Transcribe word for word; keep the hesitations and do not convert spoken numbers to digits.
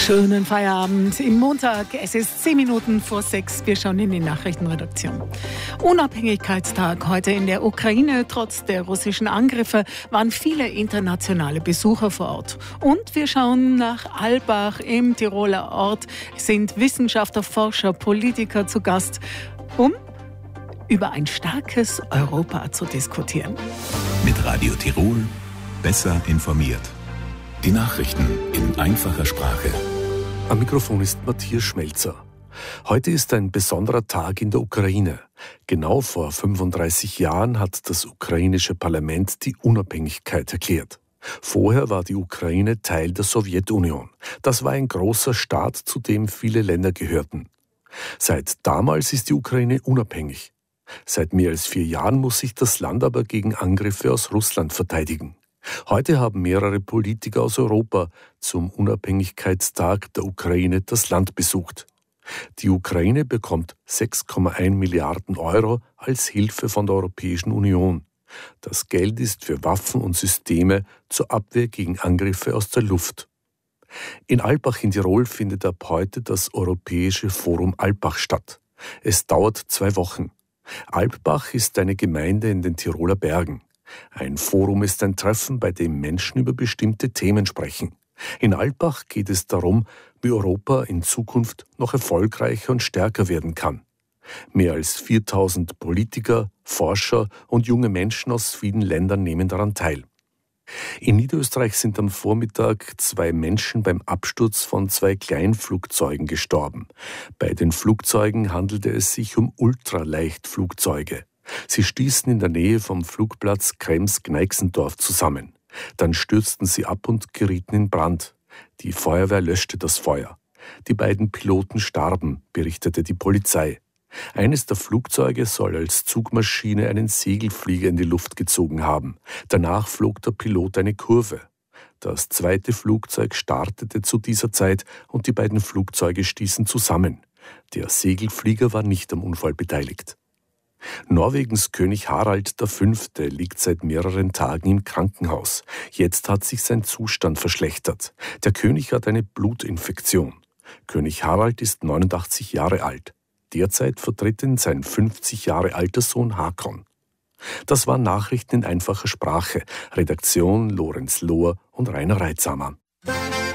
Schönen Feierabend im Montag. Es ist zehn Minuten vor sechs. Wir schauen in die Nachrichtenredaktion. Unabhängigkeitstag heute in der Ukraine. Trotz der russischen Angriffe waren viele internationale Besucher vor Ort. Und wir schauen nach Albach im Tiroler Ort. Es sind Wissenschaftler, Forscher, Politiker zu Gast, um über ein starkes Europa zu diskutieren. Mit Radio Tirol besser informiert. Die Nachrichten in einfacher Sprache. Am Mikrofon ist Matthias Schmelzer. Heute ist ein besonderer Tag in der Ukraine. Genau vor fünfunddreißig Jahren hat das ukrainische Parlament die Unabhängigkeit erklärt. Vorher war die Ukraine Teil der Sowjetunion. Das war ein großer Staat, zu dem viele Länder gehörten. Seit damals ist die Ukraine unabhängig. Seit mehr als vier Jahren muss sich das Land aber gegen Angriffe aus Russland verteidigen. Heute haben mehrere Politiker aus Europa zum Unabhängigkeitstag der Ukraine das Land besucht. Die Ukraine bekommt sechs Komma eins Milliarden Euro als Hilfe von der Europäischen Union. Das Geld ist für Waffen und Systeme zur Abwehr gegen Angriffe aus der Luft. In Albach in Tirol findet ab heute das Europäische Forum Alpbach statt. Es dauert zwei Wochen. Alpbach ist eine Gemeinde in den Tiroler Bergen. Ein Forum ist ein Treffen, bei dem Menschen über bestimmte Themen sprechen. In Alpbach geht es darum, wie Europa in Zukunft noch erfolgreicher und stärker werden kann. Mehr als viertausend Politiker, Forscher und junge Menschen aus vielen Ländern nehmen daran teil. In Niederösterreich sind am Vormittag zwei Menschen beim Absturz von zwei Kleinflugzeugen gestorben. Bei den Flugzeugen handelte es sich um Ultraleichtflugzeuge. Sie stießen in der Nähe vom Flugplatz Krems-Gneixendorf zusammen. Dann stürzten sie ab und gerieten in Brand. Die Feuerwehr löschte das Feuer. Die beiden Piloten starben, berichtete die Polizei. Eines der Flugzeuge soll als Zugmaschine einen Segelflieger in die Luft gezogen haben. Danach flog der Pilot eine Kurve. Das zweite Flugzeug startete zu dieser Zeit und die beiden Flugzeuge stießen zusammen. Der Segelflieger war nicht am Unfall beteiligt. Norwegens König Harald der Fünfte liegt seit mehreren Tagen im Krankenhaus. Jetzt hat sich sein Zustand verschlechtert. Der König hat eine Blutinfektion. König Harald ist neunundachtzig Jahre alt. Derzeit vertritt ihn sein fünfzig Jahre alter Sohn Hakon. Das waren Nachrichten in einfacher Sprache. Redaktion Lorenz Lohr und Rainer Reitsamer.